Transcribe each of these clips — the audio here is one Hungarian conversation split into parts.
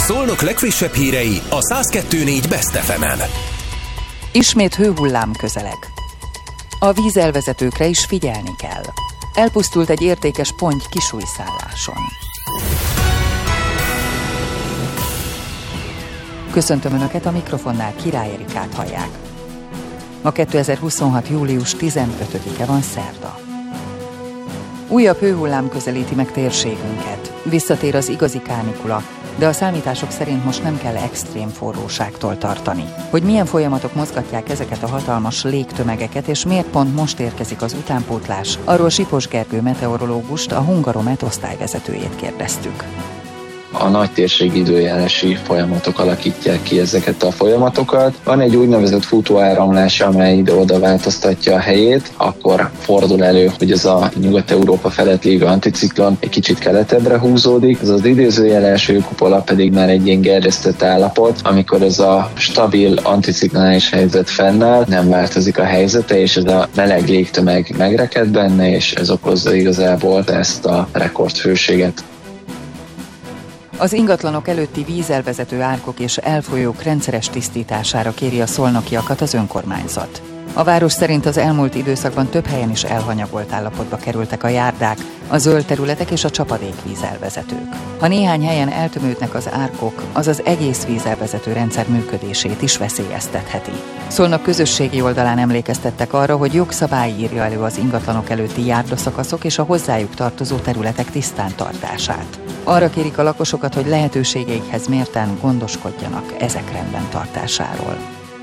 Szolnok legfrissebb hírei a 102.4 Best FM-en. Ismét hőhullám közeleg. A vízelvezetőkre is figyelni kell. Elpusztult egy értékes ponty Kisújszálláson. Köszöntöm Önöket, a mikrofonnál Király Erikát hallják. Ma 2026. július 15-e van, szerda. Újabb hőhullám közelíti meg térségünket. Visszatér az igazi kánikula, de a számítások szerint most nem kell extrém forróságtól tartani. Hogy milyen folyamatok mozgatják ezeket a hatalmas légtömegeket, és miért pont most érkezik az utánpótlás, arról Sipos Gergő meteorológust, a Hungaromet osztályvezetőjét kérdeztük. A nagy térségi időjárási folyamatok alakítják ki ezeket a folyamatokat. Van egy úgynevezett futóáramlás, amely ide-oda változtatja a helyét, akkor fordul elő, hogy ez a Nyugat-Európa felett lévő anticiklon egy kicsit keletebbre húzódik. Ez az időzőjeles hőkupola pedig már egy ilyen gerjesztett állapot, amikor ez a stabil anticiklonális helyzet fennáll, nem változik a helyzete, és ez a meleg légtömeg megreked benne, és ez okozza igazából ezt a rekordhőséget. Az ingatlanok előtti vízelvezető árkok és elfolyók rendszeres tisztítására kéri a szolnokiakat az önkormányzat. A város szerint az elmúlt időszakban több helyen is elhanyagolt állapotba kerültek a járdák, a zöld területek és a csapadékvízelvezetők. Ha néhány helyen eltömődnek az árkok, az az egész vízelvezető rendszer működését is veszélyeztetheti. Szolnok közösségi oldalán emlékeztettek arra, hogy jogszabály írja elő az ingatlanok előtti járdaszakaszok és a hozzájuk tartozó területek tisztántartását. Arra kérik a lakosokat, hogy lehetőségeikhez mérten gondoskodjanak ezek rendben tartásáról.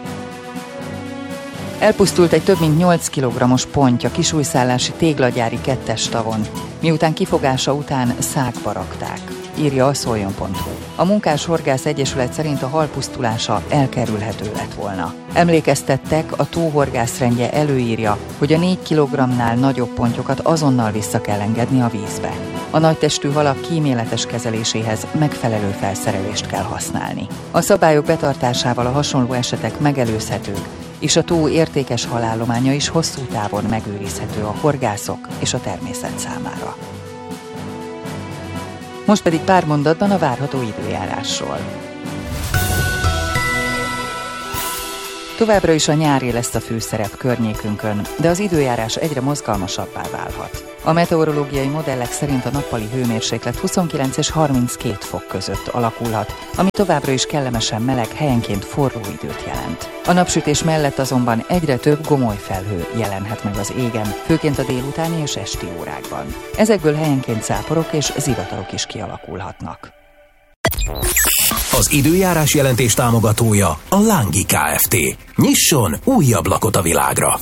Elpusztult egy több mint 8 kg-os ponty a kisújszállási téglagyári 2-es tavon, miután kifogása után szákba rakták, írja a szoljon.hu. A Munkás Horgász Egyesület szerint a hal pusztulása elkerülhető lett volna. Emlékeztettek, a tóhorgászrendje előírja, hogy a 4 kg-nál nagyobb pontyokat azonnal vissza kell engedni a vízbe. A nagytestű halak kíméletes kezeléséhez megfelelő felszerelést kell használni. A szabályok betartásával a hasonló esetek megelőzhetők, és a tó értékes halállománya is hosszú távon megőrizhető a horgászok és a természet számára. Most pedig pár mondatban a várható időjárásról. Továbbra is a nyáré lesz a főszerep környékünkön, de az időjárás egyre mozgalmasabbá válhat. A meteorológiai modellek szerint a nappali hőmérséklet 29 és 32 fok között alakulhat, ami továbbra is kellemesen meleg, helyenként forró időt jelent. A napsütés mellett azonban egyre több gomoly felhő jelenhet meg az égen, főként a délutáni és esti órákban. Ezekből helyenként záporok és zivatarok is kialakulhatnak. Az időjárás jelentés támogatója a Lángi Kft. Nyisson új ablakot a világra!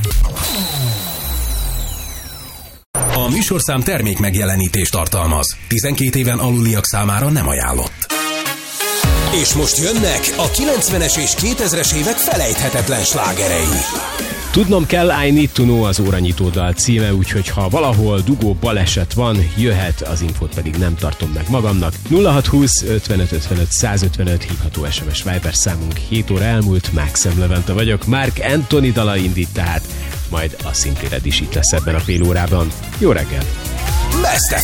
A műsorszám termék megjelenítést tartalmaz. 12 éven aluliak számára nem ajánlott. És most jönnek a 90-es és 2000-es évek felejthetetlen slágerei. Tudnom kell, I Need to Know az óranyitó dal címe, úgyhogy ha valahol dugó baleset van, jöhet, az infót pedig nem tartom meg magamnak. 0620 55 55 155 hívható SMS Viber számunk, 7 óra elmúlt, Mákszem Levente vagyok, Mark Anthony dala indít tehát, majd a Simply Red is itt lesz ebben a fél órában. Jó reggelt! Best